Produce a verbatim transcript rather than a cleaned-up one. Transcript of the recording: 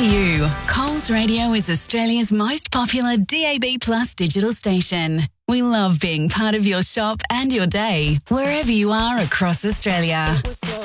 to you. Coles Radio is Australia's most popular D A B Plus digital station. We love being part of your shop and your day, wherever you are across Australia.